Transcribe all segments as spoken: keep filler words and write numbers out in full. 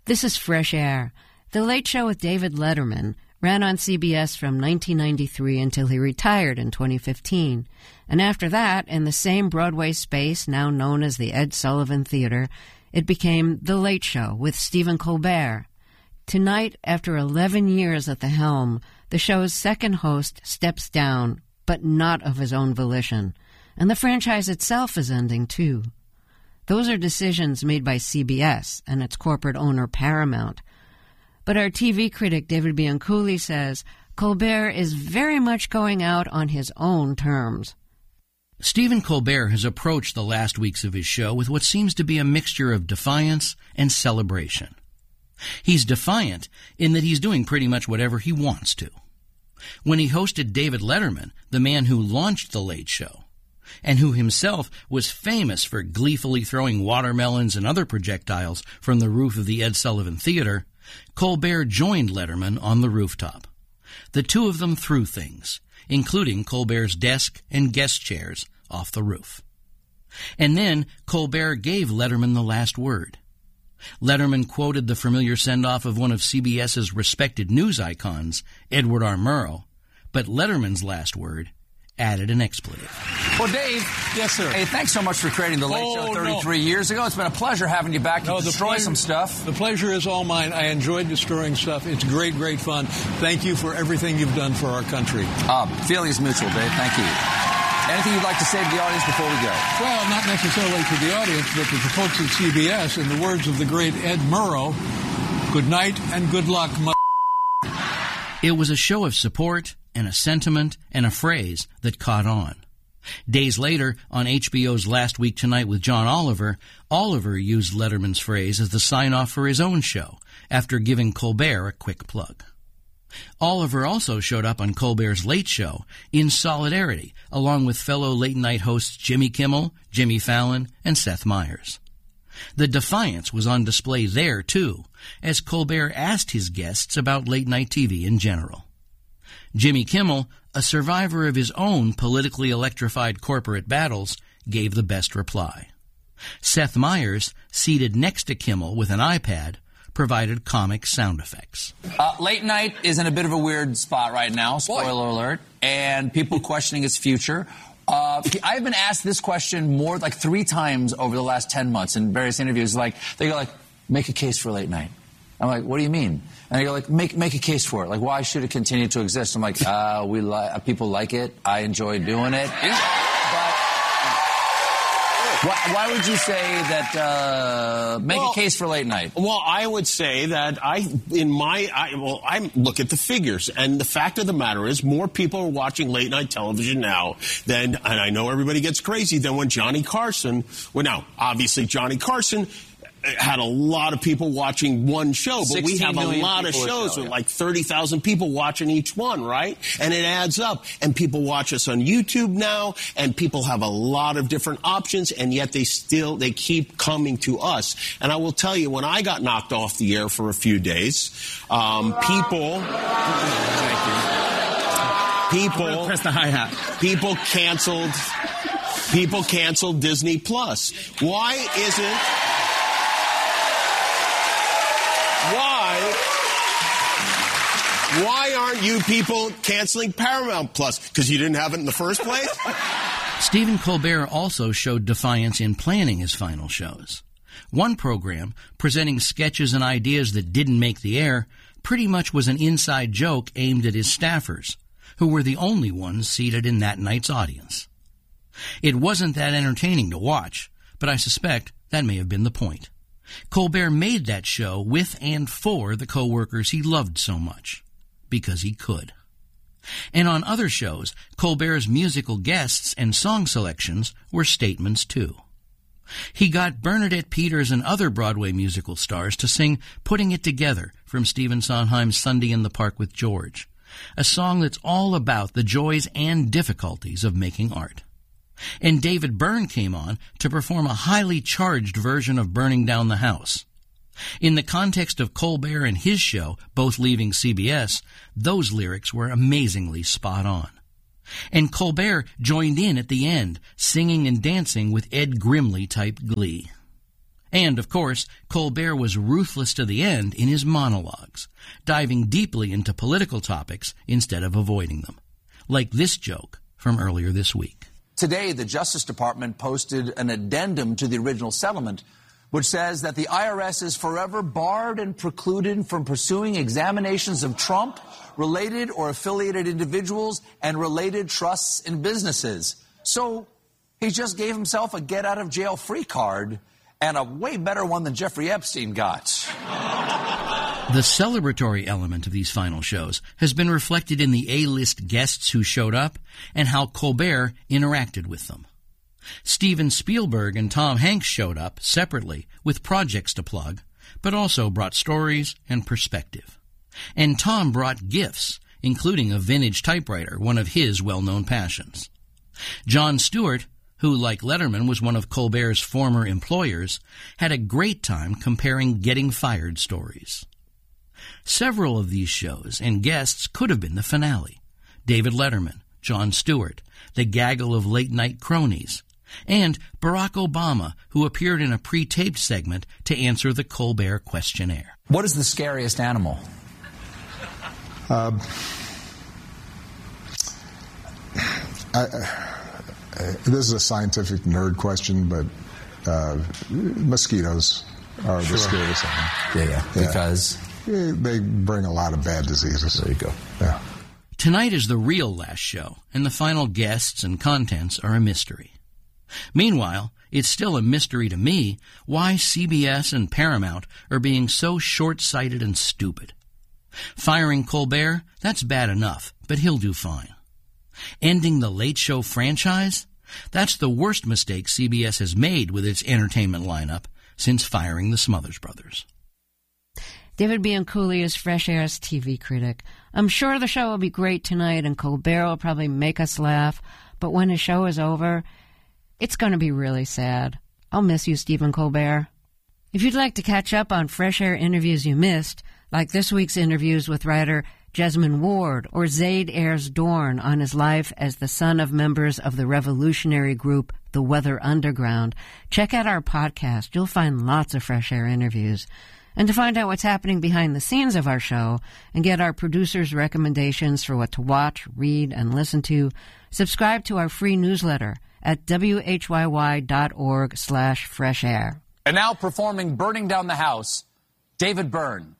This is Fresh Air. The Late Show with David Letterman ran on C B S from nineteen ninety-three until he retired in twenty fifteen. And after that, in the same Broadway space now known as the Ed Sullivan Theater, it became The Late Show with Stephen Colbert. Tonight, after eleven years at the helm, the show's second host steps down, but not of his own volition. And the franchise itself is ending, too. Those are decisions made by C B S and its corporate owner Paramount. But our T V critic David Bianculli says Colbert is very much going out on his own terms. Stephen Colbert has approached the last weeks of his show with what seems to be a mixture of defiance and celebration. He's defiant in that he's doing pretty much whatever he wants to. When he hosted David Letterman, the man who launched The Late Show, and who himself was famous for gleefully throwing watermelons and other projectiles from the roof of the Ed Sullivan Theater, Colbert joined Letterman on the rooftop. The two of them threw things, including Colbert's desk and guest chairs, off the roof. And then Colbert gave Letterman the last word. Letterman quoted the familiar send-off of one of CBS's respected news icons, Edward R. Murrow, but Letterman's last word added an expletive. Well, Dave. Yes, sir. Hey, thanks so much for creating The Late oh, Show thirty-three no. years ago. It's been a pleasure having you back to no, destroy pleasure, some stuff. The pleasure is all mine. I enjoyed destroying stuff. It's great, great fun. Thank you for everything you've done for our country. Uh, feeling is mutual, Dave. Thank you. Anything you'd like to say to the audience before we go? Well, not necessarily to the audience, but to the folks at C B S. In the words of the great Ed Murrow, good night and good luck, my... It was a show of support and a sentiment and a phrase that caught on. Days later, on H B O's Last Week Tonight with John Oliver, Oliver used Letterman's phrase as the sign-off for his own show, after giving Colbert a quick plug. Oliver also showed up on Colbert's Late Show in solidarity, along with fellow late-night hosts Jimmy Kimmel, Jimmy Fallon, and Seth Meyers. The defiance was on display there, too, as Colbert asked his guests about late-night T V in general. Jimmy Kimmel, a survivor of his own politically electrified corporate battles, gave the best reply. Seth Meyers, seated next to Kimmel with an iPad, provided comic sound effects. Uh, late night is in a bit of a weird spot right now, spoiler Boy. alert, and people questioning its future. Uh, I've been asked this question more like three times over the last ten months in various interviews. Like, they go like, make a case for late night. I'm like, what do you mean? And they go like, make make a case for it. Like, why should it continue to exist? I'm like, uh, we li- people like it. I enjoy doing it. But why, why would you say that? Uh, make well, a case for late night. Well, I would say that I, in my, I, well, I look at the figures, and the fact of the matter is, more people are watching late night television now than, and I know everybody gets crazy, than when Johnny Carson. Well, now obviously Johnny Carson had a lot of people watching one show, but we have a lot of shows show, with yeah. like thirty thousand people watching each one, right? And it adds up. And people watch us on YouTube now, and people have a lot of different options, and yet they still, they keep coming to us. And I will tell you, when I got knocked off the air for a few days, um, people... People... Press the hi-hat. People canceled... People canceled Disney Plus. Why isn't... Why, why aren't you people canceling Paramount Plus? Because you didn't have it in the first place? Stephen Colbert also showed defiance in planning his final shows. One program, presenting sketches and ideas that didn't make the air, pretty much was an inside joke aimed at his staffers, who were the only ones seated in that night's audience. It wasn't that entertaining to watch, but I suspect that may have been the point. Colbert made that show with and for the co-workers he loved so much, because he could. And on other shows, Colbert's musical guests and song selections were statements too. He got Bernadette Peters and other Broadway musical stars to sing Putting It Together from Stephen Sondheim's Sunday in the Park with George, a song that's all about the joys and difficulties of making art. And David Byrne came on to perform a highly charged version of Burning Down the House. In the context of Colbert and his show, both leaving C B S, those lyrics were amazingly spot on. And Colbert joined in at the end, singing and dancing with Ed Grimley-type glee. And, of course, Colbert was ruthless to the end in his monologues, diving deeply into political topics instead of avoiding them. Like this joke from earlier this week. Today, the Justice Department posted an addendum to the original settlement, which says that the I R S is forever barred and precluded from pursuing examinations of Trump, related or affiliated individuals, and related trusts and businesses. So he just gave himself a get-out-of-jail-free card, and a way better one than Jeffrey Epstein got. The celebratory element of these final shows has been reflected in the A-list guests who showed up and how Colbert interacted with them. Steven Spielberg and Tom Hanks showed up separately with projects to plug, but also brought stories and perspective. And Tom brought gifts, including a vintage typewriter, one of his well-known passions. Jon Stewart, who, like Letterman, was one of Colbert's former employers, had a great time comparing getting fired stories. Several of these shows and guests could have been the finale. David Letterman, Jon Stewart, the gaggle of late-night cronies, and Barack Obama, who appeared in a pre-taped segment to answer the Colbert questionnaire. What is the scariest animal? Uh, I... I Uh, this is a scientific nerd question, but uh, mosquitoes are the Sure. scariest animal. Yeah, yeah, Yeah. because... Yeah, they bring a lot of bad diseases. There you go. Yeah. Tonight is the real last show, and the final guests and contents are a mystery. Meanwhile, it's still a mystery to me why C B S and Paramount are being so short-sighted and stupid. Firing Colbert, that's bad enough, but he'll do fine. Ending the Late Show franchise? That's the worst mistake C B S has made with its entertainment lineup since firing the Smothers Brothers. David Bianculli is Fresh Air's T V critic. I'm sure the show will be great tonight, and Colbert will probably make us laugh, but when his show is over, it's going to be really sad. I'll miss you, Stephen Colbert. If you'd like to catch up on Fresh Air interviews you missed, like this week's interviews with writer Jesmyn Ward or Zaid Ayers Dorn on his life as the son of members of the revolutionary group The Weather Underground, check out our podcast. You'll find lots of Fresh Air interviews. And to find out what's happening behind the scenes of our show and get our producers' recommendations for what to watch, read, and listen to, subscribe to our free newsletter at whyy.org slash fresh air. And now performing Burning Down the House, David Byrne.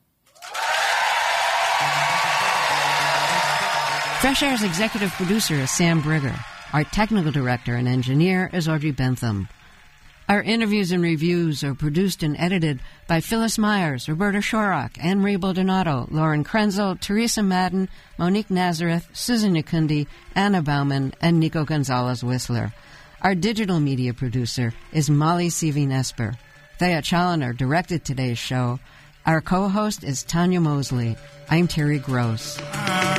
Fresh Air's executive producer is Sam Brigger. Our technical director and engineer is Audrey Bentham. Our interviews and reviews are produced and edited by Phyllis Myers, Roberta Shorrock, Anne-Marie Baldonado, Lauren Krenzel, Teresa Madden, Monique Nazareth, Susan Yakundi, Anna Bauman, and Nico Gonzalez-Whistler. Our digital media producer is Molly Seavey-Nesper. Thea Chaloner directed today's show. Our co-host is Tanya Mosley. I'm Terry Gross.